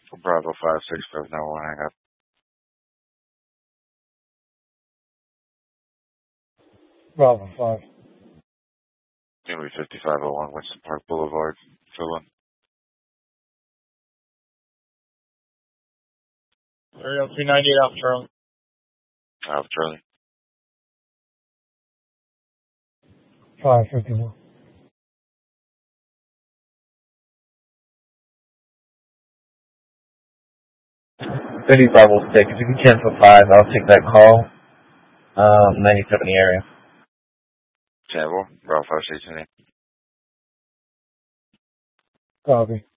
Bravo 565 now one hang up. Bravo 5. Gonna be 5501 Winston Park Boulevard, fill in. Area 398 Alpha Charlie. Alpha Charlie. 551. Bravo 6. If you can cancel 5, I'll take that call. 97 in the area. Channel, Bravo 516. Copy.